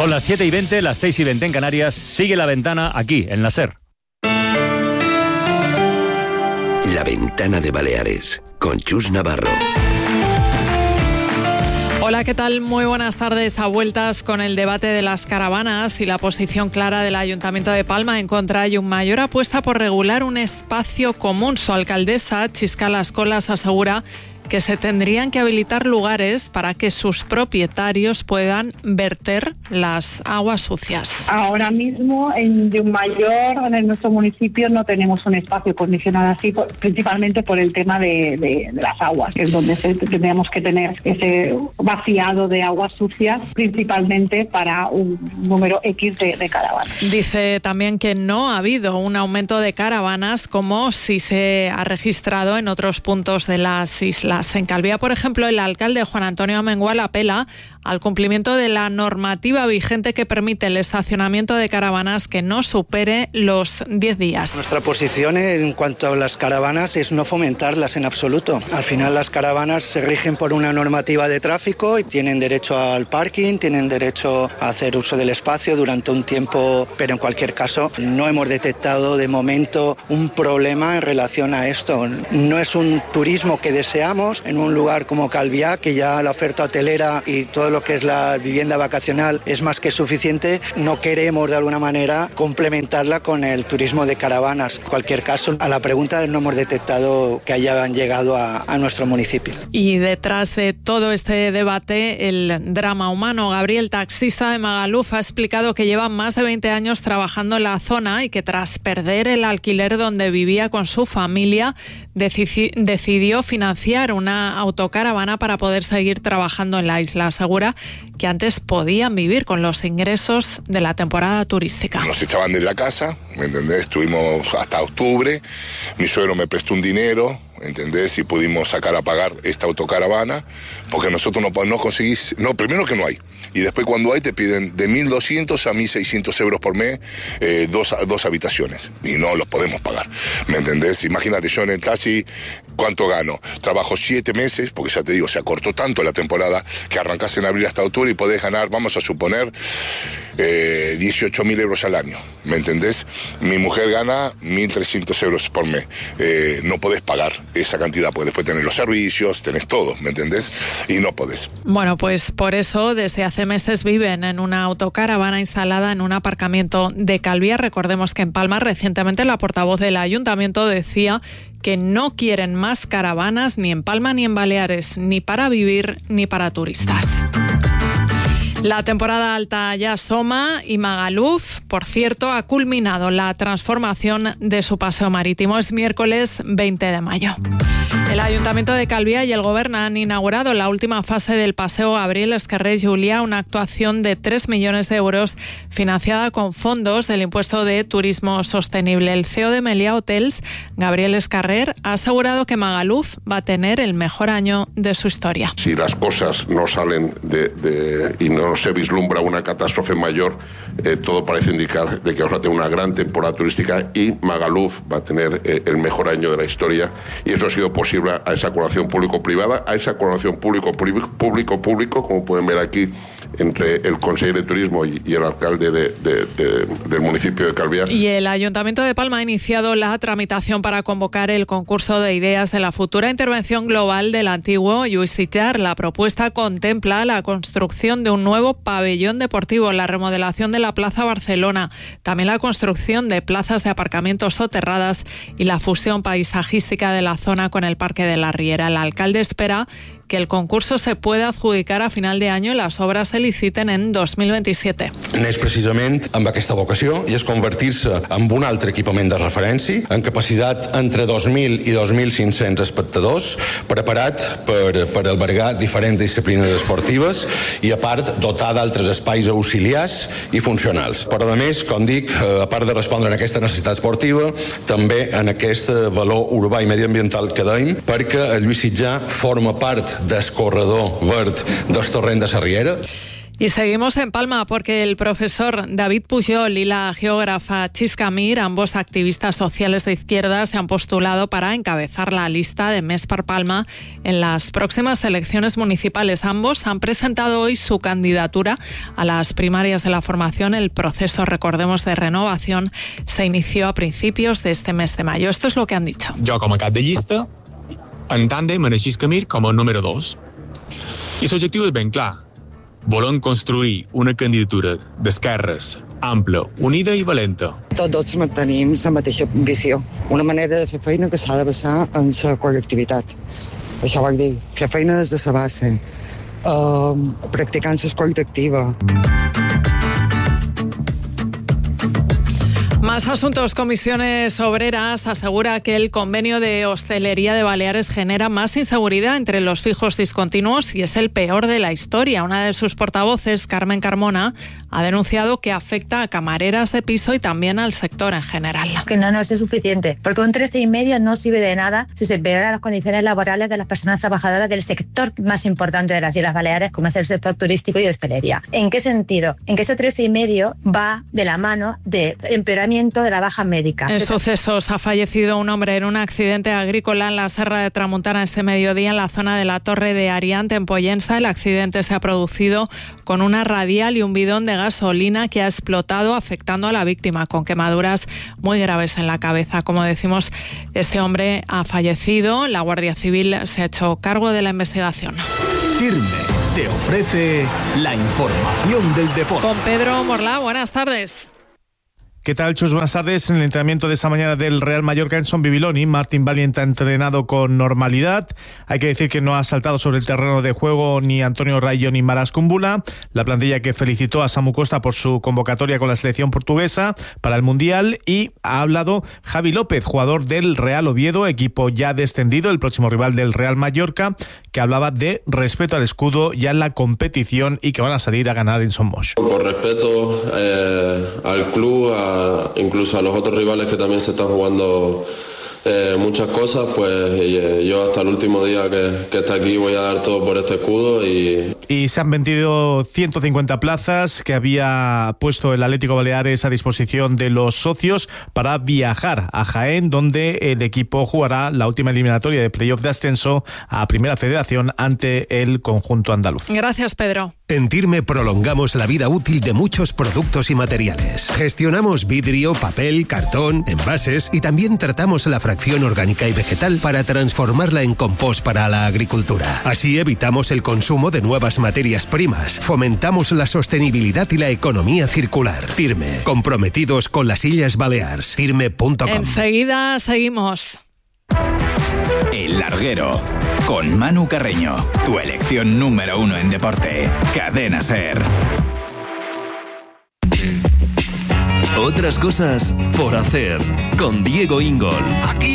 Son las 7:20, las 6:20 en Canarias. Sigue La Ventana aquí, en la SER. La Ventana de Baleares, con Chus Navarro. Hola, ¿qué tal? Muy buenas tardes. A vueltas con el debate de las caravanas y la posición clara del Ayuntamiento de Palma en contra y una mayor apuesta por regular un espacio común. Su alcaldesa, Chisca Las Colas, asegura que se tendrían que habilitar lugares para que sus propietarios puedan verter las aguas sucias. Ahora mismo en Llucmayor, en nuestro municipio, no tenemos un espacio condicionado así, principalmente por el tema de las aguas, que es donde tendríamos que tener ese vaciado de aguas sucias, principalmente para un número X de caravanas. Dice también que no ha habido un aumento de caravanas como sí se ha registrado en otros puntos de las islas. En Calviá, por ejemplo, el alcalde Juan Antonio Amengual apela al cumplimiento de la normativa vigente que permite el estacionamiento de caravanas que no supere los 10 días. Nuestra posición en cuanto a las caravanas es no fomentarlas en absoluto. Al final las caravanas se rigen por una normativa de tráfico y tienen derecho al parking, tienen derecho a hacer uso del espacio durante un tiempo, pero en cualquier caso no hemos detectado de momento un problema en relación a esto. No es un turismo que deseamos en un lugar como Calviá, que ya la oferta hotelera y todo lo que es la vivienda vacacional es más que suficiente. No queremos de alguna manera complementarla con el turismo de caravanas. En cualquier caso, a la pregunta no hemos detectado que hayan llegado a nuestro municipio. Y detrás de todo este debate, el drama humano. Gabriel, taxista de Magaluf, ha explicado que lleva más de 20 años trabajando en la zona y que tras perder el alquiler donde vivía con su familia, decidió financiar una autocaravana para poder seguir trabajando en la isla. Asegura que antes podían vivir con los ingresos de la temporada turística. Nos echaban de la casa, ¿me entendés? Estuvimos hasta octubre, mi suegro me prestó un dinero, ¿entendés? Y pudimos sacar a pagar esta autocaravana, porque nosotros no conseguís, no, primero que no hay, y después cuando hay te piden de 1.200 a 1.600 euros por mes, dos habitaciones, y no los podemos pagar, ¿me entendés? Imagínate, yo en el taxi, ¿cuánto gano? Trabajo 7 meses, porque ya te digo, se acortó tanto la temporada, que arrancás en abril hasta octubre y podés ganar, vamos a suponer, 18.000 euros al año, ¿me entendés? Mi mujer gana 1.300 euros por mes, no podés pagar esa cantidad, porque después tenés los servicios, tenés todo, ¿me entendés? Y no podés. Bueno, pues por eso desde hace meses viven en una autocaravana instalada en un aparcamiento de Calviá. Recordemos que en Palma recientemente la portavoz del ayuntamiento decía que no quieren más caravanas ni en Palma ni en Baleares, ni para vivir ni para turistas. La temporada alta ya asoma y Magaluf, por cierto, ha culminado la transformación de su paseo marítimo. Es miércoles 20 de mayo. El Ayuntamiento de Calviá y el Govern han inaugurado la última fase del paseo Gabriel Escarrer Julià, una actuación de 3 millones de euros financiada con fondos del impuesto de turismo sostenible. El CEO de Meliá Hotels, Gabriel Escarrer, ha asegurado que Magaluf va a tener el mejor año de su historia. Si las cosas no salen y no se vislumbra una catástrofe mayor, todo parece indicar de que vamos a tener una gran temporada turística y Magaluf va a tener el mejor año de la historia, y eso ha sido posible a esa colaboración público-privada, a esa colaboración público-público, como pueden ver aquí, entre el consejero de Turismo y el alcalde del municipio de Calviá. Y el Ayuntamiento de Palma ha iniciado la tramitación para convocar el concurso de ideas de la futura intervención global del antiguo Lluís Sitjar. La propuesta contempla la construcción de un nuevo pabellón deportivo, la remodelación de la Plaza Barcelona, también la construcción de plazas de aparcamientos soterradas y la fusión paisajística de la zona con el Parque de la Riera. El alcalde espera que el concurso se pueda adjudicar a final de año i les obres se liciten en 2027. Neix precisament amb aquesta vocació i és convertir-se en un altre equipament de referència, amb capacitat entre 2.000 i 2.500 espectadors, preparat per albergar diferents disciplines esportives i, a part, dotar d'altres espais auxiliars i funcionals. Però, a més, com dic, a part de respondre a aquesta necessitat esportiva, també en aquest valor urbà i mediambiental que dèiem, perquè el Lluís Sitjar forma part del corredor verd del torrent de la Riera. Y seguimos en Palma porque el profesor David Pujol y la geógrafa Chisca Mir, ambos activistas sociales de izquierda, se han postulado para encabezar la lista de Més per Palma en las próximas elecciones municipales. Ambos han presentado hoy su candidatura a las primarias de la formación. El proceso, recordemos, de renovación se inició a principios de este mes de mayo. Esto es lo que han dicho. Jo, com a cap de llista, en tàndem en Chisca Mir com a número 2. I l'objectiu és ben clar. Volem construir una candidatura d'esquerres ampla, unida i valenta. Tots mantenim la mateixa visió. Una manera de fer feina que s'ha de basar en la col·lectivitat. Això vol dir fer feina des de la base, practicant l'escolta activa. Más asuntos. Comisiones Obreras asegura que el convenio de hostelería de Baleares genera más inseguridad entre los fijos discontinuos y es el peor de la historia. Una de sus portavoces, Carmen Carmona, ha denunciado que afecta a camareras de piso y también al sector en general. Que no es suficiente, porque un 13,5 no sirve de nada si se empeoran las condiciones laborales de las personas trabajadoras del sector más importante de las Islas Baleares, como es el sector turístico y de hostelería. ¿En qué sentido? En que ese 13,5 va de la mano de empeoramiento de la baja médica. En sucesos, ha fallecido un hombre en un accidente agrícola en la Serra de Tramuntana este mediodía en la zona de la Torre de Ariante, en Pollensa. El accidente se ha producido con una radial y un bidón de gasolina que ha explotado, afectando a la víctima con quemaduras muy graves en la cabeza. Como decimos, este hombre ha fallecido. La Guardia Civil se ha hecho cargo de la investigación. Firme te ofrece la información del deporte. Con Pedro Morlá, buenas tardes. ¿Qué tal, Chus? Buenas tardes. En el entrenamiento de esta mañana del Real Mallorca en Son Bibiloni, Martín Valiente ha entrenado con normalidad. Hay que decir que no ha saltado sobre el terreno de juego ni Antonio Rayo ni Maras Kumbula. La plantilla que felicitó a Samu Costa por su convocatoria con la selección portuguesa para el Mundial. Y ha hablado Javi López, jugador del Real Oviedo, equipo ya descendido, el próximo rival del Real Mallorca, que hablaba de respeto al escudo y a la competición y que van a salir a ganar en Son Moix. Por respeto al club, incluso a los otros rivales que también se están jugando muchas cosas, pues yo hasta el último día que está aquí voy a dar todo por este escudo. Y se han vendido 150 plazas que había puesto el Atlético Baleares a disposición de los socios para viajar a Jaén, donde el equipo jugará la última eliminatoria de playoff de ascenso a Primera Federación ante el conjunto andaluz. Gracias, Pedro. En Tirme prolongamos la vida útil de muchos productos y materiales. Gestionamos vidrio, papel, cartón, envases y también tratamos la fracción orgánica y vegetal para transformarla en compost para la agricultura. Así evitamos el consumo de nuevas materias primas, fomentamos la sostenibilidad y la economía circular. Tirme, comprometidos con las Illes Balears. Tirme.com. Enseguida seguimos. El Larguero, con Manu Carreño, tu elección número 1 en deporte. Cadena SER. Otras cosas por hacer, con Diego Ingol.